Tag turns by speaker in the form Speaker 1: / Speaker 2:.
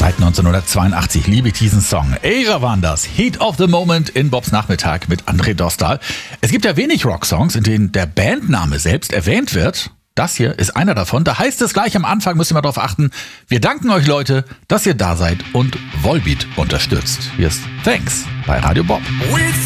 Speaker 1: Seit 1982 liebe ich diesen Song. Ära waren das. Heat of the Moment in Bobs Nachmittag mit André Dostal. Es gibt ja wenig Rocksongs, in denen der Bandname selbst erwähnt wird. Das hier ist einer davon. Da heißt es gleich am Anfang, müsst ihr mal drauf achten. Wir danken euch, Leute, dass ihr da seid und Volbeat unterstützt. Hier ist Thanks bei Radio Bob.